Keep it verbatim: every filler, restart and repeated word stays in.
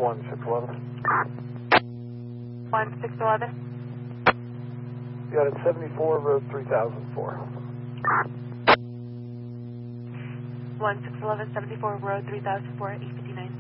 one six eleven. one six eleven. You got it, seventy-four, road three thousand four. one six eleven, seventy-four, road three thousand four, eight fifty-nine.